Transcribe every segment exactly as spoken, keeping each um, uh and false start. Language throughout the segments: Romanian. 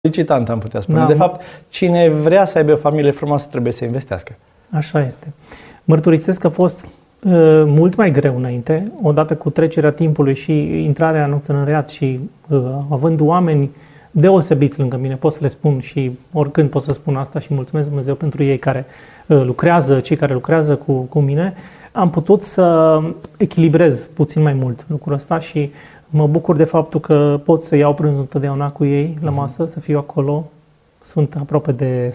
solicitant, am putea spune. Da. De fapt, cine vrea să aibă o familie frumoasă trebuie să investească. Așa este. Mărturisesc că a fost uh, mult mai greu înainte, odată cu trecerea timpului și intrarea în antreprenoriat și uh, având oameni deosebiți lângă mine, pot să le spun și oricând pot să spun asta și mulțumesc Dumnezeu pentru ei care uh, lucrează, cei care lucrează cu, cu mine, am putut să echilibrez puțin mai mult lucrul ăsta și mă bucur de faptul că pot să iau prânzul întotdeauna cu ei la masă, să fiu acolo. Sunt aproape de,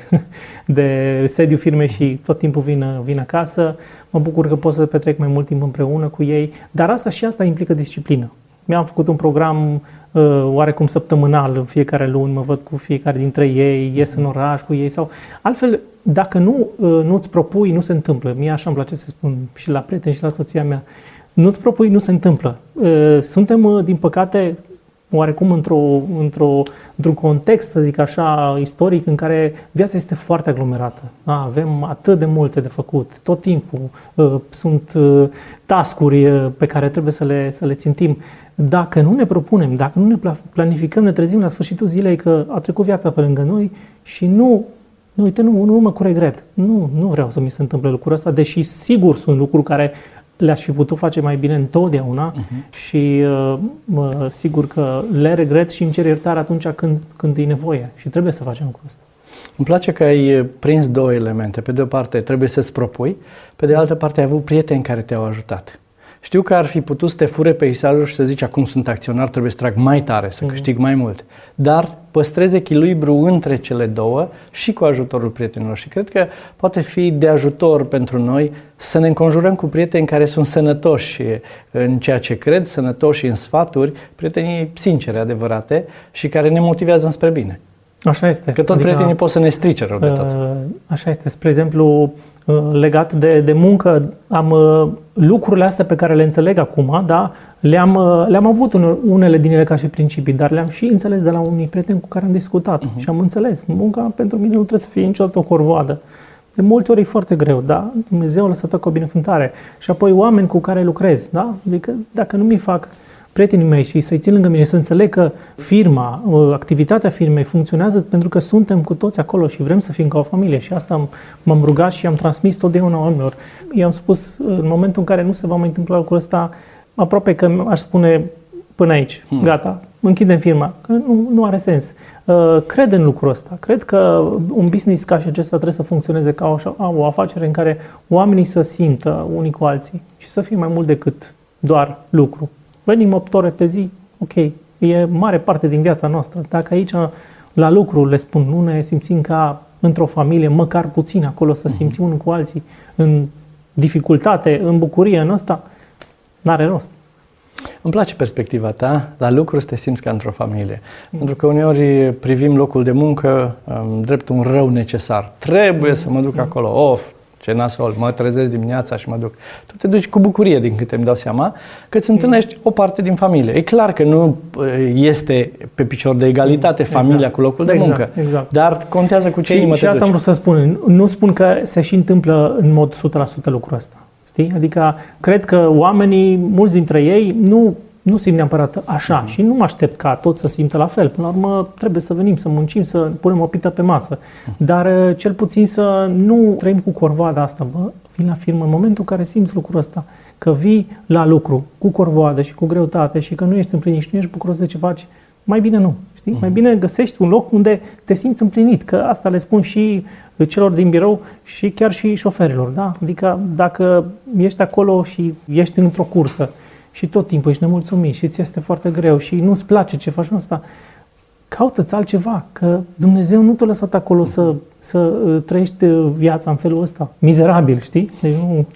de sediu firmei și tot timpul vin, vin acasă. Mă bucur că pot să petrec mai mult timp împreună cu ei. Dar asta și asta implică disciplină. Mi-am făcut un program uh, oarecum săptămânal în fiecare luni, mă văd cu fiecare dintre ei, ies în oraș cu ei sau altfel, dacă nu, uh, nu-ți propui, nu se întâmplă. Mie așa îmi place să spun și la prieteni și la soția mea. Nu-ți propui, nu se întâmplă. Uh, suntem, uh, din păcate, oarecum într-o, într-o, într-un context, să zic așa, istoric, în care viața este foarte aglomerată. Da, avem atât de multe de făcut, tot timpul. Uh, sunt uh, task-uri uh, pe care trebuie să le, să le țintim. Dacă nu ne propunem, dacă nu ne planificăm, ne trezim la sfârșitul zilei că a trecut viața pe lângă noi și nu, nu uite, nu, nu mă cu regret. Nu, nu vreau să mi se întâmple lucrul ăsta, deși sigur sunt lucruri care le-aș fi putut face mai bine întotdeauna uh-huh. și uh, mă, sigur că le regret și îmi cer iertare atunci când, când e nevoie și trebuie să facem lucrul ăsta. Îmi place că ai prins două elemente. Pe de o parte trebuie să-ți propui, pe de altă parte ai avut prieteni care te-au ajutat. Știu că ar fi putut să te fure peisajul și să zici acum sunt acționar, trebuie să trag mai tare, să câștig mai mult. Dar păstrezi echilibru între cele două și cu ajutorul prietenilor. Și cred că poate fi de ajutor pentru noi să ne înconjurăm cu prieteni care sunt sănătoși în ceea ce cred, sănătoși în sfaturi, prietenii sincere, adevărate și care ne motivează înspre bine. Așa este. Că tot adică, prietenii pot să ne strice rău de tot. Așa este. Spre exemplu, legat de, de muncă, am lucrurile astea pe care le înțeleg acum, da, le-am, le-am avut unele din ele ca și principii, dar le-am și înțeles de la unii prieteni cu care am discutat uh-huh. și am înțeles. Munca pentru mine nu trebuie să fie niciodată o corvoadă. De multe ori e foarte greu, da? Dumnezeu a lăsat cu o binecuvântare. Și apoi oameni cu care lucrez, da? Adică dacă nu mi fac prietenii mei și să-i țin lângă mine, să înțeleg că firma, activitatea firmei funcționează pentru că suntem cu toți acolo și vrem să fim ca o familie. Și asta m-am rugat și am transmis totdeauna oamenilor. I-am spus, în momentul în care nu se va mai întâmpla lucrul ăsta, aproape că aș spune până aici, hmm. gata, închidem firma, că nu, nu are sens. Cred în lucrul ăsta. Cred că un business ca și acesta trebuie să funcționeze ca o, o afacere în care oamenii să simtă unii cu alții și să fie mai mult decât doar lucru. Venim opt ore pe zi, ok, e mare parte din viața noastră. Dacă aici, la lucru, le spun, nu ne simțim ca într-o familie, măcar puțin acolo, să simțim unul cu alții, în dificultate, în bucurie, în ăsta, n-are rost. Îmi place perspectiva ta, la lucru să te simți ca într-o familie. Mm. Pentru că uneori privim locul de muncă um, drept un rău necesar. Trebuie mm. să mă duc mm. acolo, of, ce nasol, mă trezesc dimineața și mă duc. Tu te duci cu bucurie, din câte îmi dau seama, că îți întâlnești o parte din familie. E clar că nu este pe picior de egalitate familia exact. Cu locul de muncă, exact, exact. Dar contează cu ce inimă te duci. Și asta am vrut să spun. Nu spun că se și întâmplă în mod o sută la sută lucrul ăsta. Știi? Adică cred că oamenii, mulți dintre ei, nu, nu simt neapărat așa mm. și nu mă aștept ca toți să simtă la fel. Până la urmă trebuie să venim, să muncim, să punem o pită pe masă. Mm. Dar cel puțin să nu trăim cu corvoada asta. Bă, vin la firmă în momentul în care simți lucrul ăsta, că vii la lucru cu corvoadă și cu greutate și că nu ești împlinit și nu ești bucuros de ce faci, mai bine nu. Știi? Mm. Mai bine găsești un loc unde te simți împlinit, că asta le spun și celor din birou și chiar și șoferilor. Da? Adică dacă ești acolo și ești într-o cursă și tot timpul ești nemulțumit și ți este foarte greu și nu-ți place ce faci asta, caută-ți altceva, că Dumnezeu nu te-a lăsat acolo să, să trăiești viața în felul ăsta, mizerabil, știi? Deci nu...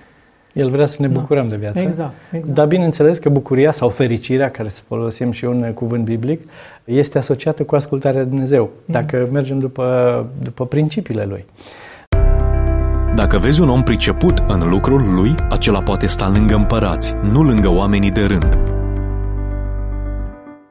El vrea să ne bucurăm da. de viață. Exact, exact. Dar bineînțeles că bucuria sau fericirea, care să folosim și un cuvânt biblic, este asociată cu ascultarea de Dumnezeu, dacă mm. mergem după, după principiile Lui. Dacă vezi un om priceput în lucrul lui, acela poate sta lângă împărați, nu lângă oamenii de rând.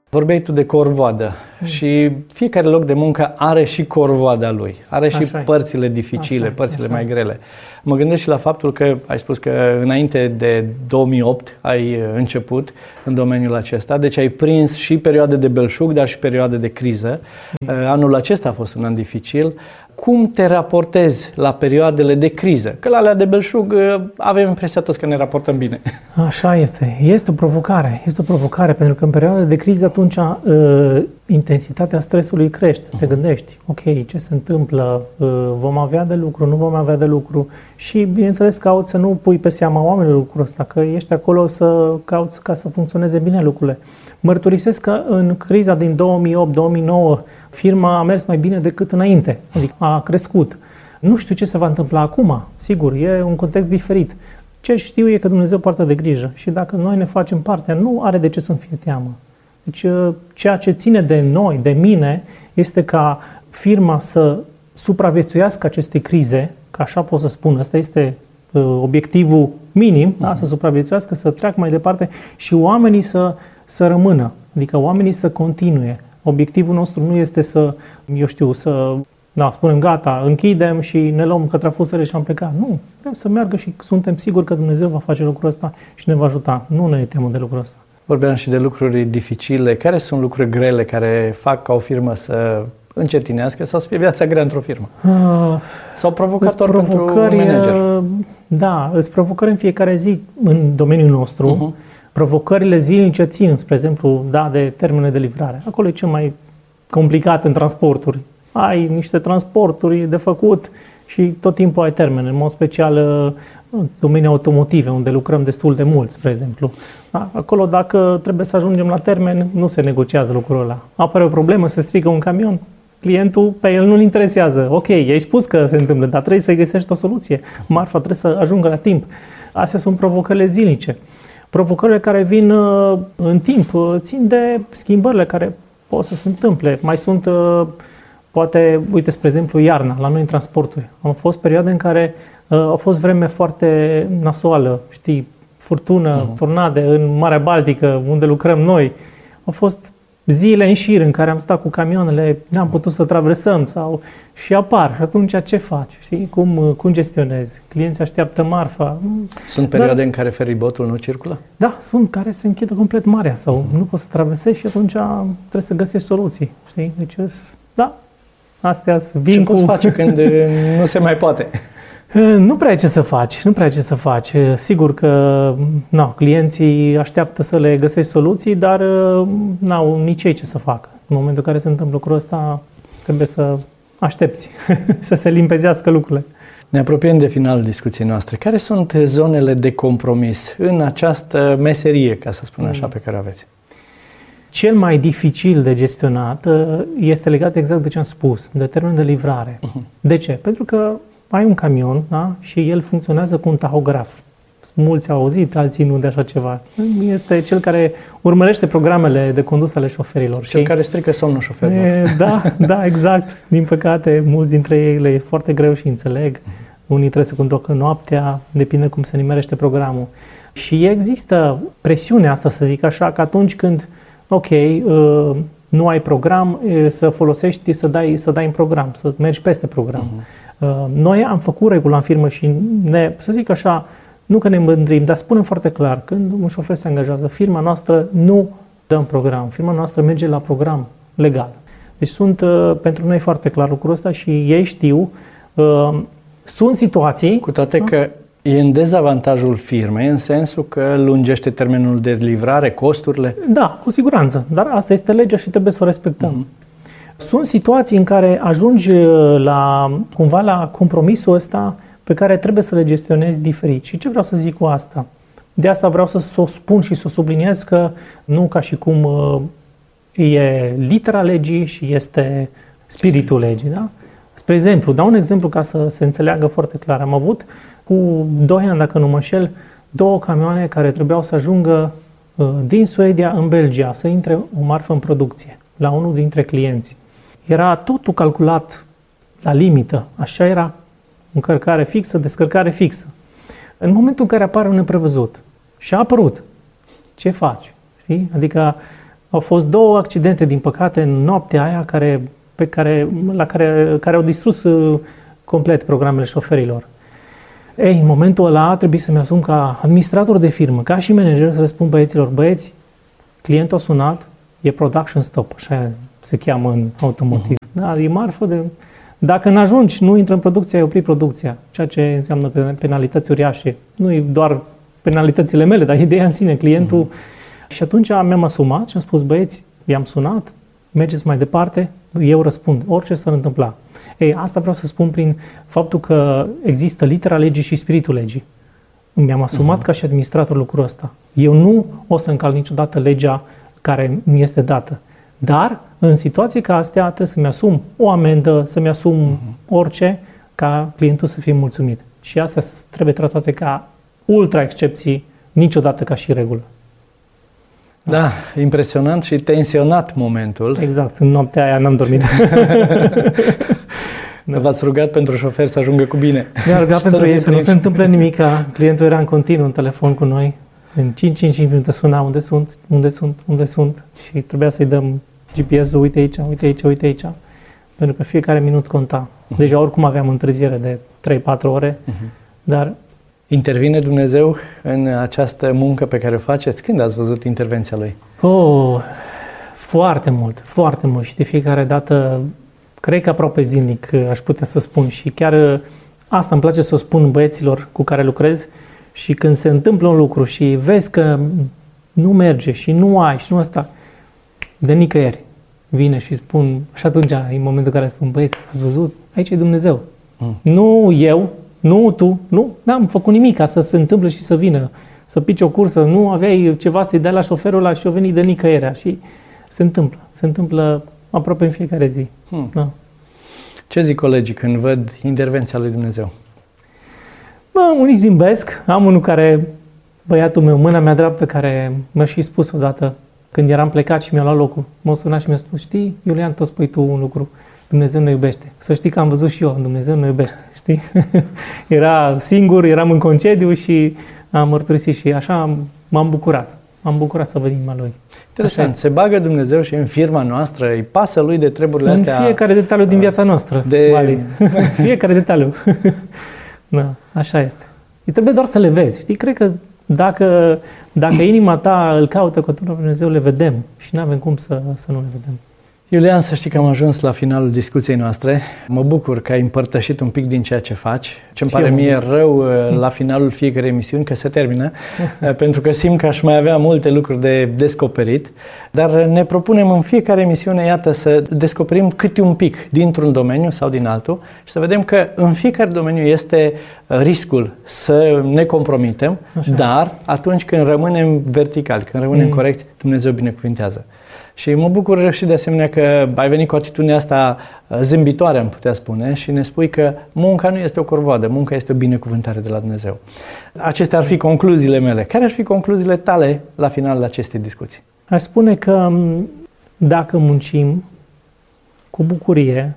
Vorbeai tu de corvoadă mm. și fiecare loc de muncă are și corvoada lui, are și așa părțile dificile, așa, părțile așa. mai grele. Mă gândesc și la faptul că ai spus că înainte de două mii opt ai început în domeniul acesta, deci ai prins și perioade de belșug, dar și perioade de criză. Mm. Anul acesta a fost un an dificil. Cum te raportezi la perioadele de criză? Că la alea de belșug avem impresia toți că ne raportăm bine. Așa este. Este o provocare. Este o provocare pentru că în perioada de criză atunci uh, intensitatea stresului crește. Te gândești, ok, ce se întâmplă? Uh, vom avea de lucru, nu vom avea de lucru? Și bineînțeles cauți să nu pui pe seama oamenilor lucrul ăsta, că ești acolo să cauți ca să funcționeze bine lucrurile. Mărturisesc că în criza din două mii opt două mii nouă firma a mers mai bine decât înainte, adică a crescut. Nu știu ce se va întâmpla acum, sigur, e un context diferit. Ce știu e că Dumnezeu poartă de grijă și dacă noi ne facem partea, nu are de ce să-mi fie teamă. Deci ceea ce ține de noi, de mine, este ca firma să supraviețuiască aceste crize, că așa pot să spun, ăsta este obiectivul minim, da, să supraviețuiască, să treacă mai departe și oamenii să, să rămână, adică oamenii să continue. Obiectivul nostru nu este să, eu știu, să da, spunem gata, închidem și ne luăm către afusele și am plecat. Nu, vrem să meargă și suntem siguri că Dumnezeu va face lucrul ăsta și ne va ajuta. Nu ne temem de lucrul ăsta. Vorbeam și de lucruri dificile. Care sunt lucruri grele care fac ca o firmă să încetinească sau să fie viața grea într-o firmă? Uh, sau provocator pentru un manager? Da, îți provocări în fiecare zi în domeniul nostru. Uh-huh. Provocările zilnice țin, spre exemplu, da, de termene de livrare. Acolo e cel mai complicat în transporturi. Ai niște transporturi de făcut și tot timpul ai termene, în mod special în domeniul automotive, unde lucrăm destul de mult, spre exemplu. Da? Acolo, dacă trebuie să ajungem la termen, nu se negociază lucrul ăla. Apare o problemă, se strică un camion, clientul, pe el nu-l interesează. Ok, i-ai spus că se întâmplă, dar trebuie să găsești o soluție. Marfa trebuie să ajungă la timp. Astea sunt provocările zilnice. Provocările care vin uh, în timp uh, țin de schimbările care pot să se întâmple. Mai sunt, uh, poate, uite, spre exemplu, iarna, la noi în transporturi. Am fost perioade în care uh, au fost vreme foarte nasoală, știi, furtună, uh-huh. tornade în Marea Baltică, unde lucrăm noi. Au fost zile în șir în care am stat cu camioanele, n-am putut să traversăm sau și apar. Și atunci ce faci? Știi? Cum, cum gestionezi? Clienții așteaptă marfa. Sunt perioade Dar, în care feribotul nu circulă? Da, sunt care se închide complet marea sau uh-huh. nu poți să traversezi și atunci trebuie să găsești soluții. Știi? Deci, da, astea vin ce cu... poți face când nu se mai poate? Nu prea ai ce să faci, nu prea ai ce să faci. Sigur că na, clienții așteaptă să le găsești soluții, dar n-au nici ei ce să facă. În momentul în care se întâmplă lucrul ăsta, trebuie să aștepți să se limpezească lucrurile. Ne apropiem de finalul discuției noastre. Care sunt zonele de compromis în această meserie, ca să spun așa, pe care o aveți? Cel mai dificil de gestionat este legat exact de ce am spus, de termenul de livrare. Uh-huh. De ce? Pentru că ai un camion, da? Și el funcționează cu un tahograf. Mulți au auzit, alții nu de așa ceva. Este cel care urmărește programele de condus ale șoferilor. Cel și care strică somnul șoferilor. E, da, da, exact. Din păcate, mulți dintre ei le e foarte greu și înțeleg. Uh-huh. Unii trebuie să conducă noaptea, depinde cum se nimerește programul. Și există presiunea asta, să zic așa, că atunci când, ok, uh, nu ai program, uh, să folosești, să dai, să dai în program, să mergi peste program. Uh-huh. Noi am făcut regula în firmă și ne, să zic așa, nu că ne mândrim, dar spunem foarte clar, când un șofer se angajează, firma noastră nu dă în program, firma noastră merge la program legal. Deci sunt pentru noi foarte clar lucrul ăsta și ei știu, sunt situații... Cu toate da? Că e în dezavantajul firmei, în sensul că lungește termenul de livrare, costurile? Da, cu siguranță, dar asta este legea și trebuie să o respectăm. Uh-huh. Sunt situații în care ajungi la, cumva la compromisul ăsta pe care trebuie să le gestionezi diferit. Și ce vreau să zic cu asta? De asta vreau să o spun și să o subliniez că nu ca și cum e litera legii și este spiritul legii. Da? Spre exemplu, dau un exemplu ca să se înțeleagă foarte clar. Am avut cu doi ani, dacă nu mă înșel, două camioane care trebuiau să ajungă din Suedia în Belgia, să intre o marfă în producție la unul dintre clienți. Era totul calculat la limită, așa era, încărcare fixă, descărcare fixă. În momentul în care apare un neprevăzut și a apărut, ce faci? Știi? Adică Au fost două accidente, din păcate, în noaptea aia care, pe care, la care, care au distrus complet programele șoferilor. Ei, în momentul ăla trebuie să-mi asum ca administrator de firmă, ca și manager, să răspund băieților, băieți, clientul a sunat, e production stop, așa se cheamă în automotiv. Uh-huh. Da, e marfă de... Dacă n-ajungi, nu intră în producție, ai oprit producția, ceea ce înseamnă penalități uriașe. Nu e doar penalitățile mele, dar ideea în sine, clientul... Uh-huh. Și atunci mi-am asumat și am spus, băieți, i-am sunat, mergeți mai departe, eu răspund, orice s-ar întâmpla. Ei, asta vreau să spun prin faptul că există litera legii și spiritul legii. Mi-am asumat uh-huh. ca și administrator lucrul ăsta. Eu nu o să încalc niciodată legea care mi este dată. Dar, în situații ca astea, trebuie să-mi asum o amendă, să-mi asum uh-huh. orice, ca clientul să fie mulțumit. Și astea trebuie tratate ca ultra excepții, niciodată ca și regulă. Da, impresionant și tensionat momentul. Exact, în noaptea aia n-am dormit. V-ați rugat pentru șofer să ajungă cu bine. Ne-am rugat pentru ei să nu se întâmple nimic. Clientul era în continuu în telefon cu noi. În cinci cinci minute suna unde sunt, unde sunt, unde sunt și trebuia să-i dăm G P S-ul, uite aici, uite aici, uite aici. Pentru că fiecare minut conta. Deja oricum aveam întârziere de trei patru ore, uh-huh. dar... Intervine Dumnezeu în această muncă pe care o faceți? Când ați văzut intervenția Lui? Oh, foarte mult, foarte mult și de fiecare dată, cred că aproape zilnic aș putea să spun și chiar asta îmi place să o spun băieților cu care lucrez și când se întâmplă un lucru și vezi că nu merge și nu ai și nu ăsta, de nicăieri vine și spun, și atunci e momentul în care spun, băieți, ați văzut? Aici e Dumnezeu. Mm. Nu eu, nu tu, nu, n-am făcut nimic ca să se întâmple și să vină, să pici o cursă, nu aveai ceva să-i dai la șoferul ăla și o venit de nicăierea și se întâmplă, se întâmplă aproape în fiecare zi. Hmm. Da. Ce zic colegii când văd intervenția lui Dumnezeu? Bă, unii zâmbesc, am unul care, băiatul meu, mâna mea dreaptă, care mi-a și spus odată, când eram plecat și mi-a luat locul, m-a sunat și mi-a spus, știi, Iulian, tot spui tu un lucru, Dumnezeu ne iubește. Să știi că am văzut și eu, Dumnezeu ne iubește, știi? Era singur, eram în concediu și am mărturisit și așa m-am bucurat. M-am bucurat să văd inima Lui. Interesant, se bagă Dumnezeu și în firma noastră, îi pasă Lui de treburile în astea. În fiecare detaliu din viața noastră, de... Vali. Fiecare detaliu. Da, așa este. Îi trebuie doar să le vezi, știi? Cred că dacă, dacă inima ta îl caută cu Dumnezeu, le vedem și nu avem cum să, să nu le vedem. Iulian, să știi că am ajuns la finalul discuției noastre. Mă bucur că ai împărtășit un pic din ceea ce faci. Ce-mi pare mie rău la finalul fiecărei emisiuni că se termină, pentru că simt că aș mai avea multe lucruri de descoperit. Dar ne propunem în fiecare emisiune, iată, să descoperim câte un pic dintr-un domeniu sau din altul și să vedem că în fiecare domeniu este riscul să ne compromitem, așa. Dar atunci când rămânem verticali, când rămânem mm. corecți, Dumnezeu binecuvintează. Și mă bucur și de asemenea că ai venit cu atitudinea asta zâmbitoare, am putea spune, și ne spui că munca nu este o corvoadă, munca este o binecuvântare de la Dumnezeu. Acestea ar fi concluziile mele. Care ar fi concluziile tale la finalul acestei discuții? Aș spune că dacă muncim cu bucurie,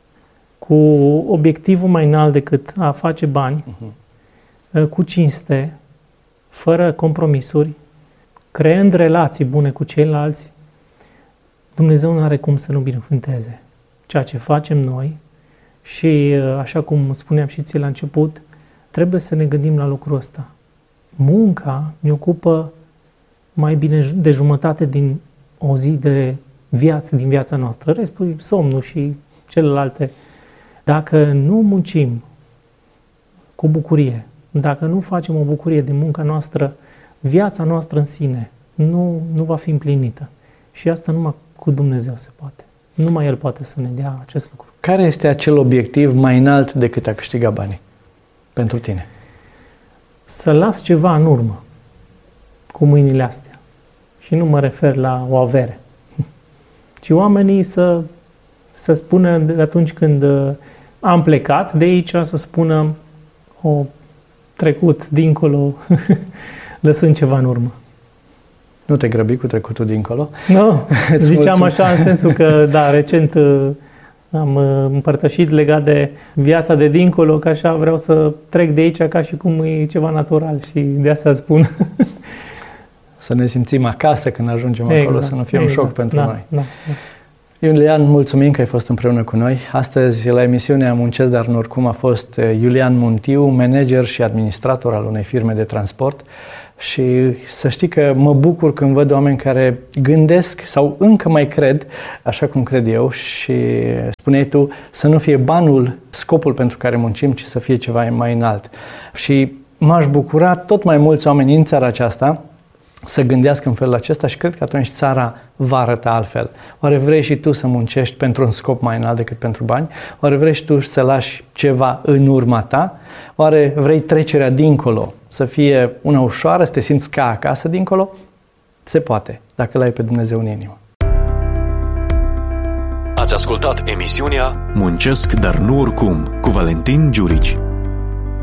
cu obiectivul mai înalt decât a face bani, uh-huh. cu cinste, fără compromisuri, creând relații bune cu ceilalți, Dumnezeu nu are cum să nu binecuvânteze ceea ce facem noi și, așa cum spuneam și ție la început, trebuie să ne gândim la lucrul ăsta. Munca ne ocupă mai bine de jumătate din o zi de viață, din viața noastră. Restul e somnul și celelalte. Dacă nu muncim cu bucurie, dacă nu facem o bucurie din munca noastră, viața noastră în sine nu, nu va fi împlinită. Și asta numai cu Dumnezeu se poate. Numai El poate să ne dea acest lucru. Care este acel obiectiv mai înalt decât a câștiga banii pentru tine? Să las ceva în urmă cu mâinile astea. Și nu mă refer la o avere. Ci oamenii să, să spună atunci când am plecat de aici, să spună o trecut dincolo, lăsând ceva în urmă. Nu te grăbi cu trecutul dincolo? Nu, ziceam așa în sensul că, da, recent am împărtășit legat de viața de dincolo, că așa vreau să trec de aici ca și cum e ceva natural și de asta spun. să ne simțim acasă când ajungem exact, acolo, să nu fie exact, un șoc pentru da, noi. Da, da. Iulian, mulțumim că ai fost împreună cu noi. Astăzi, la emisiunea Muncesc, dar nu oricum, a fost Iulian Muntiu, manager și administrator al unei firme de transport. Și să știi că mă bucur când văd oameni care gândesc sau încă mai cred, așa cum cred eu, și spuneai tu, să nu fie banul scopul pentru care muncim, ci să fie ceva mai înalt. Și m-aș bucura tot mai mulți oameni în țara aceasta să gândească în felul acesta și cred că atunci țara va arăta altfel. Oare vrei și tu să muncești pentru un scop mai înalt decât pentru bani? Oare vrei și tu să lași ceva în urma ta? Oare vrei trecerea dincolo să fie una ușoară, să te simți ca acasă dincolo? Se poate, dacă l-ai pe Dumnezeu în inimă. Ați ascultat emisiunea Muncesc, dar nu oricum, cu Valentin Giurici.